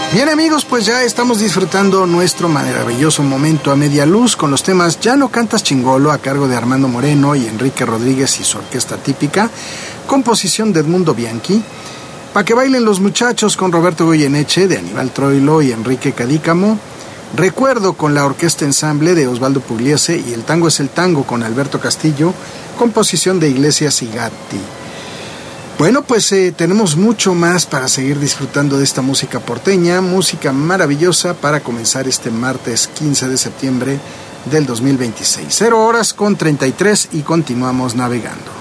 Bien amigos, pues ya estamos disfrutando nuestro maravilloso momento a media luz con los temas Ya no cantas chingolo a cargo de Armando Moreno y Enrique Rodríguez y su orquesta típica, composición de Edmundo Bianchi, Pa' que bailen los muchachos con Roberto Goyeneche de Aníbal Troilo y Enrique Cadícamo, Recuerdo con la orquesta ensamble de Osvaldo Pugliese y El tango es el tango con Alberto Castillo, composición de Iglesias y Gatti. Bueno, pues tenemos mucho más para seguir disfrutando de esta música porteña, música maravillosa para comenzar este martes 15 de septiembre del 2026. 0 horas con 33 y continuamos navegando.